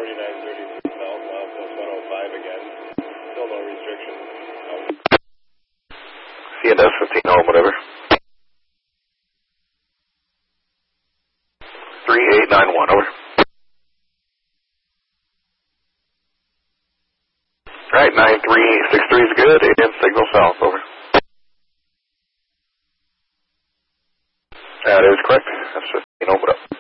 4936 south, milepost 105 again. Still no restrictions. CNS 15 home, whatever. 3891, over. Alright, 9363 is good, and signal south, over. That is correct. That's 15 home, whatever.